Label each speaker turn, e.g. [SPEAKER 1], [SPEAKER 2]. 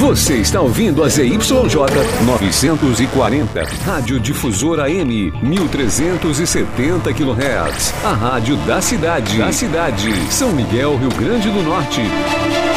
[SPEAKER 1] Você está ouvindo a ZYJ 940, Rádio Difusora AM 1370 kHz. A rádio da cidade. São Miguel, Rio Grande do Norte.